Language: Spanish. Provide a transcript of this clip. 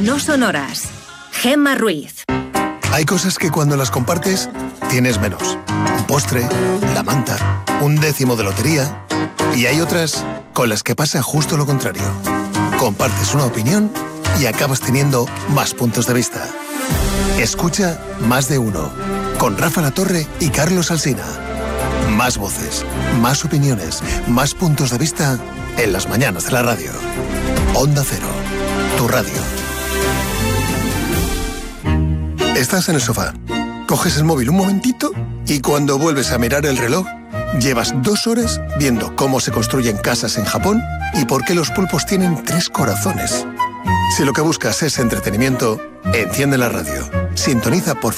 no sonoras. Gemma Ruiz. Hay cosas que cuando las compartes, tienes menos. Un postre, la manta, un décimo de lotería. Y hay otras con las que pasa justo lo contrario. Compartes una opinión y acabas teniendo más puntos de vista. Escucha Más de Uno, con Rafa Latorre y Carlos Alsina. Más voces, más opiniones, más puntos de vista en las mañanas de la radio. Onda Cero, tu radio. Estás en el sofá, coges el móvil un momentito y cuando vuelves a mirar el reloj, llevas 2 horas viendo cómo se construyen casas en Japón y por qué los pulpos tienen 3 corazones. Si lo que buscas es entretenimiento, enciende la radio. Sintoniza por